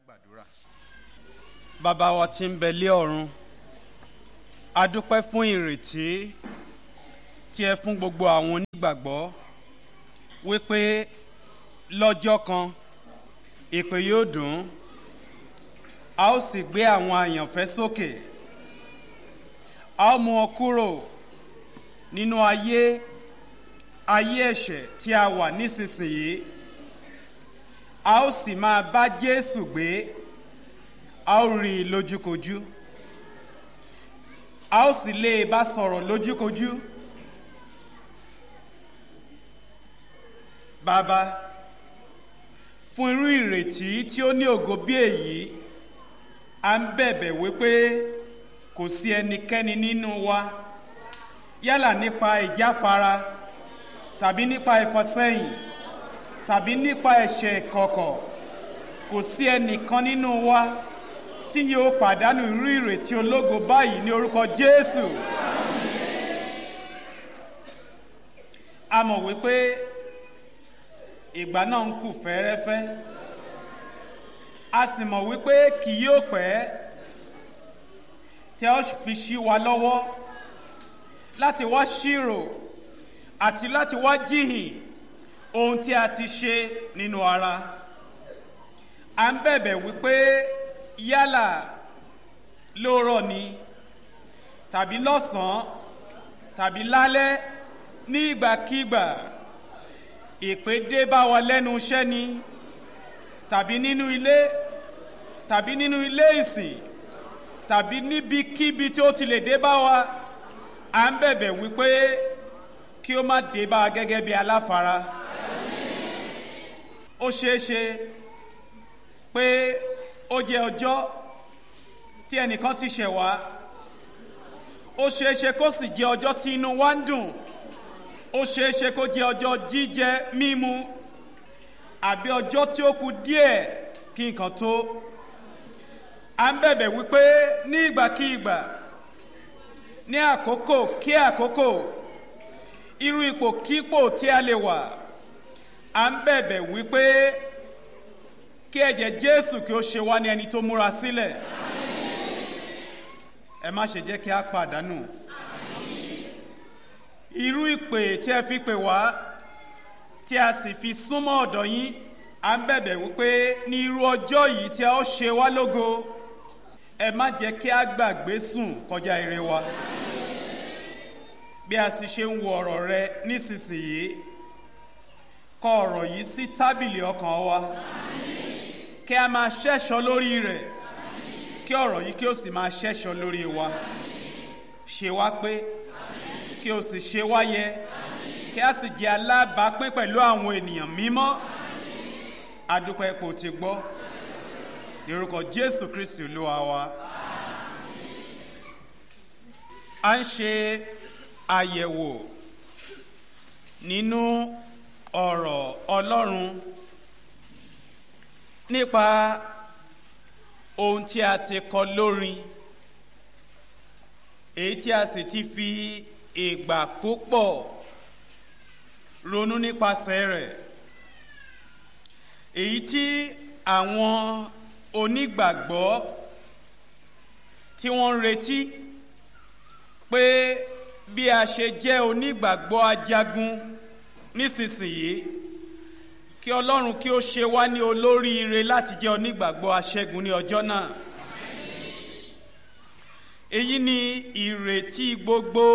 gbàdúrà. Bàbá wa tí ń bẹ lé ọ̀run, a dúpẹ́ fún ìrètí tí ẹ fún gbogbo àwọn onígbàgbọ́ wípé lọ́jọ́ kan ìpè yóò dùn, a ó sì gbé àwọn àyànfẹ́ sókè, a ó mú wọn kúrò nínú ayé ẹ̀ṣẹ̀ tí a wà nísinsìnyí, a ó sì máa bá Jésù gbé, a ó rí i lójúkojú, a ó sì lè bá sọ̀rọ̀ lójúkojú. Bàbá, fún irú ìrètí tí ó ní ògo bí èyí, a ń bẹ̀bẹ̀ wípé kò sí ẹnikẹ́ni nínú wa, yálà nípa ìjáfara tàbí nípa ìfàsẹ́yìn tàbí nípa ẹ̀ṣẹ̀ ìkọ̀kọ̀, kò sí ẹnìkan nínú wa tí yóò pàdánù irú ìrètí ológo báyìí ní orúkọ Jésù. A mọ̀ wípé ìgbà náà ń kù fẹ́rẹ́fẹ́, a sì mọ̀ wípé kì yóò pẹ́ tí a ó fi ṣí wa lọ́wọ́ láti wá ṣírò àti láti wá jíhìn ohun tí a ti ṣe nínú ara. A ń bẹ̀bẹ̀ wípé yálà lóòrọ̀ ni tàbí lọ́sàn-án tàbí lálẹ́, ní ìgbàkígbà ìpè dé bá wa lẹ́nu iṣẹ́ ni tàbí nínú ilé tàbí nínú ilé ìsìn tàbí níbikíbi tí ó ti lè dé bá wa, à ń bẹ̀bẹ̀ wípé kí ó má dé bá a gẹ́gẹ́ bí aláfara. Ó ṣeé ṣe pé ó jẹ́ ọjọ́ tí ẹnìkan ti ṣẹ̀ wá, ó ṣeé ṣe kó sì jẹ́ ọjọ́ tí inú wa ń dùn, ó ṣeé ṣe kó jẹ́ ọjọ́ jíjẹ mímu, àbí ọjọ́ tí ó kù díẹ̀ kí nǹkan tó. À ń bẹ̀bẹ̀ wípé ní ìgbàkígbà, ní àkókò kí àkókò, irú ipò kípò tí a lè wà, à ń bẹ̀bẹ̀ wípé kí ẹ̀jẹ̀ Jésù kí ó ṣe wá ní ẹni tó múra sílẹ̀. Ẹ má ṣe jẹ́ kí a pàdánù irú ìpè tí ẹ fi pè wá, tí a sì fi súnmọ́ ọ̀dọ̀ yín. À ń bẹ̀bẹ̀ wípé ní irú ọjọ́ yìí tí a ó ṣe wá lógo, ẹ má jẹ́ kí a gbàgbé sùn kọjá ire wa. Bí a sì ṣe ń wo ọ̀rọ̀ rẹ nísinsìnyí, kọ ọ̀rọ̀ yìí sí tábìlì ọkàn wa, kí a máa ṣẹ́ṣọ́ lórí rẹ̀, kí ọ̀rọ̀ yìí kí ó sì máa ṣẹ́ṣọ́ lórí wa. Ṣe wá pé, kí o sì ṣe wá yẹ, kí a sì jẹ́ alábàápín pẹ̀lú àwọn ènìyàn mímọ́. A dúpẹ́ pé o ti gbọ́, ní orúkọ Jésù Kristi Olúwa wa. A ń ṣe àyẹ̀wò nínú ọ̀rọ̀ Ọlọ́run nípa ohun tí a ti kọ lórin, èyí tí a sì ti fi ìgbà púpọ̀ ronú nípasẹ̀ rẹ̀, èyí tí àwọn onígbàgbọ́ tí wọ́n ń retí pé bí a ṣe jẹ́ onígbàgbọ́ ajagun nísinsìnyí, kí Ọlọ́run kí ó ṣe wá ní olóríire láti jẹ́ onígbàgbọ́ aṣẹ́gun ní ọjọ́ náà. Èyí ni ìrètí gbogbo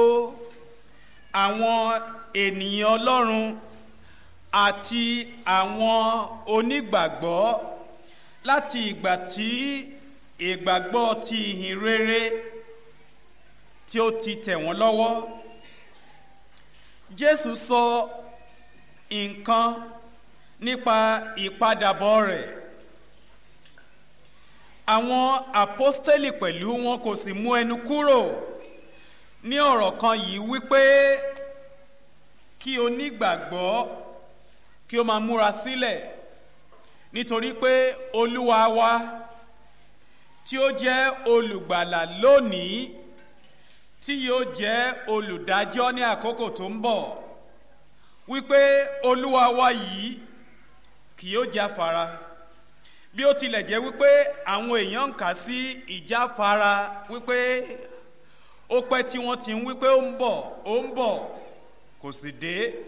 àwọn ènìyàn Ọlọ́run àti àwọn onígbàgbọ́ láti ìgbà tí ìgbàgbọ́ ti ìhìn rere tí ó ti tẹ̀ wọ́n lọ́wọ́. Jésù sọ nǹkan nípa ìpadàbọ̀ rẹ̀. Àwọn àpọ́stélì pẹ̀lú wọn kò sì mú ẹnu kúrò ní ọ̀rọ̀ kan yìí wípé kí onígbàgbọ́ kí ó máa múra sílẹ̀, nítorí pé Olúwa wa tí ó jẹ́ olùgbàlà lónìí, tí yóò jẹ́ olùdájọ́ ní àkókò tó ń bọ̀, wípé Olúwa wa yìí kì yóò jáfara, bí ó tilẹ̀ jẹ́ wípé àwọn èèyàn ń kà sí ìjáfara wípé ó pẹ́ tí wọ́n ti ń wípé ó ń bọ̀ kò sì dé